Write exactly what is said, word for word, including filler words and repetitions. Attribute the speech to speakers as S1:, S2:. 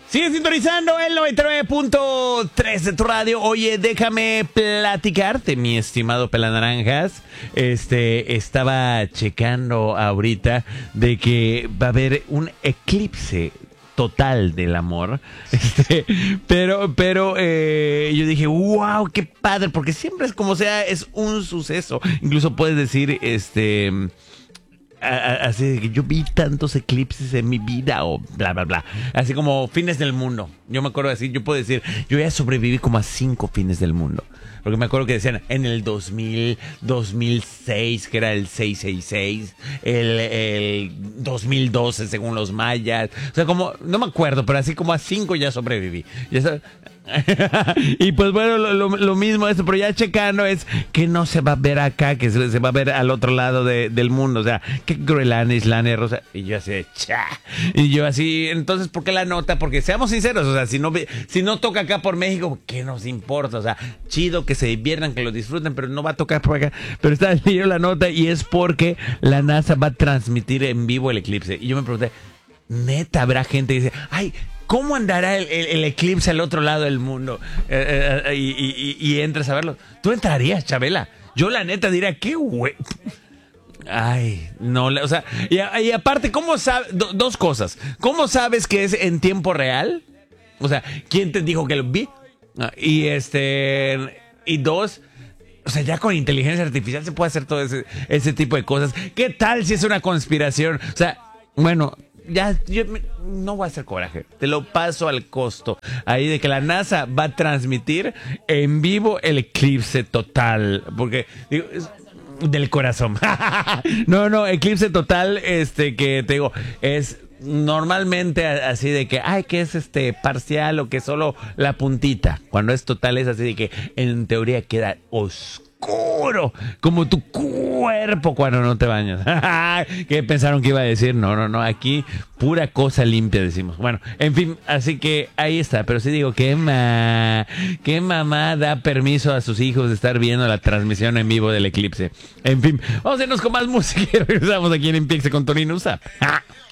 S1: Sigue sintonizando el noventa y nueve punto tres de tu radio. Oye, déjame platicarte, mi estimado Pelanaranjas. Este, estaba checando ahorita de que va a haber un eclipse total del amor. Este, pero, pero eh, yo dije, wow, qué padre, porque siempre es como sea, es un suceso. Incluso puedes decir, este... así de que yo vi tantos eclipses en mi vida o bla, bla, bla. Así como fines del mundo. Yo me acuerdo así, yo puedo decir, yo ya sobreviví como a cinco fines del mundo. Porque me acuerdo que decían en el dos mil, dos mil seis, que era el seiscientos sesenta y seis, el, el dos mil doce según los mayas. O sea, como, no me acuerdo, pero así como a cinco ya sobreviví. Ya sabes. Y pues bueno, lo, lo, lo mismo esto, pero ya checando es que no se va a ver acá, que se, se va a ver al otro lado de, del mundo, o sea, que Groenlandia, Islandia, Rosa, y yo así, cha, y yo así, entonces, ¿por qué la nota? Porque seamos sinceros, o sea, si no, si no toca acá por México, ¿qué nos importa? O sea, chido que se diviertan, que lo disfruten, pero no va a tocar por acá, pero está leyendo la nota y es porque la NASA va a transmitir en vivo el eclipse, y yo me pregunté, neta, habrá gente que dice, ay, ¿cómo andará el, el, el eclipse al otro lado del mundo? Eh, eh, y, y, y entras a verlo. ¿Tú entrarías, Chabela? Yo la neta diría, qué güey. Ay, no, o sea, y, y aparte, ¿cómo sabes? Do, dos cosas. ¿Cómo sabes que es en tiempo real? O sea, ¿quién te dijo que lo vi? Y este, y dos, o sea, ya con inteligencia artificial se puede hacer todo ese, ese tipo de cosas. ¿Qué tal si es una conspiración? O sea, bueno... Ya, yo me, no voy a hacer coraje, te lo paso al costo. Ahí de que la NASA va a transmitir en vivo el eclipse total. Porque, digo, es del corazón. No, no, eclipse total, este, que te digo, es normalmente así de que, ay, que es este parcial o que solo la puntita. Cuando es total es así de que en teoría queda oscuro. Oscuro, como tu cuerpo cuando no te bañas. ¿Qué pensaron que iba a decir? No, no, no, aquí pura cosa limpia decimos. Bueno, en fin, así que ahí está. Pero sí digo, ¿qué, ma ¿qué mamá da permiso a sus hijos de estar viendo la transmisión en vivo del eclipse? En fin, vamos a irnos con más música y regresamos aquí en Empiece con Tony Nusa.